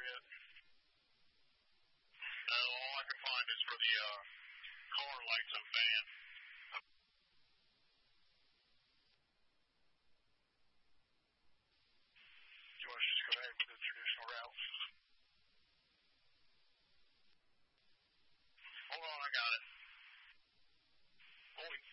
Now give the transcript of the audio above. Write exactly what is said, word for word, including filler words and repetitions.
yet? No, all I can find is for the uh, car lights up van. Do you want us to just go ahead with the traditional routes? Hold on, I got it. Holy